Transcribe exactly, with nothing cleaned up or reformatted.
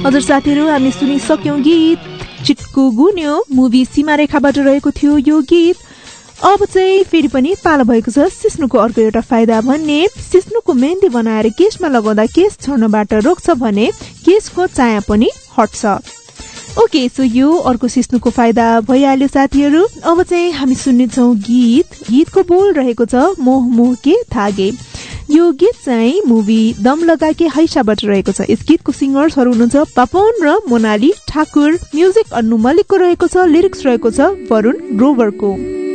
हजुर साथीहरू, हामी सुनिसक्यौं गीत चिट्कु गुन्यो मुभी सीमा रेखाबाट रहेको थियो यो गीत। अब चाहिँ फेरि पनि पालो भएको छ सिस्नुको अर्को एउटा फाइदा भन्ने। सिस्नुको मेहन्दी बनाएर केशमा लगाउँदा केश झर्नबाट रोक्छ भने केशको चाया पनि हट्छ। ओके, सो यो अर्को सिस्नुको फाइदा भइहाल्यो साथीहरू। अब चाहिँ हामी सुन्नेछौँ गीत। गीतको बोल रहेको छ मोह मोह के धागे। यो गीत चाहिँ मुभी दम लगा के हैसाबाट रहेको छ। यस गीतको सिंगर्सहरू हुनुहुन्छ पापन र मोनाली ठाकुर। म्युजिक अन्नु मलिकको रहेको छ, लिरिक्स रहेको छ वरुण ग्रोभरको।